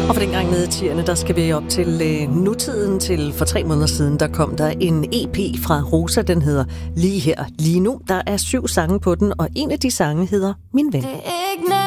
Og for den gang nede i tierne, der skal vi op til nutiden. Til for 3 måneder siden, der kom der en EP fra Rosa, den hedder Lige her, lige nu. Der er 7 sange på den, og en af de sange hedder Min Ven.